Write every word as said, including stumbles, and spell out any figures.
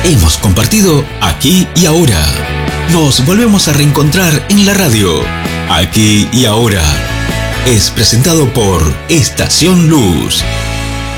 Hemos compartido aquí y ahora. Nos volvemos a reencontrar en la radio. Aquí y ahora. Es presentado por Estación Luz.